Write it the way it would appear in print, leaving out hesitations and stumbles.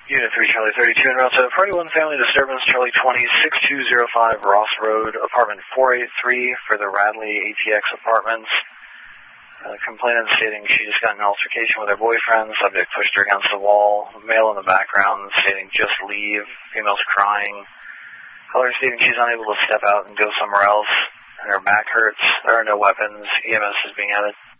Unit 3, Charlie 32, en route to Party 1 family disturbance, Charlie 20, 6205 Ross Road, apartment 483 for the Radley ATX apartments. Complainant stating she just got in an altercation with her boyfriend, subject pushed her against the wall, male in the background stating just leave, female's crying, caller stating she's unable to step out and go somewhere else, and her back hurts, there are no weapons, EMS is being added.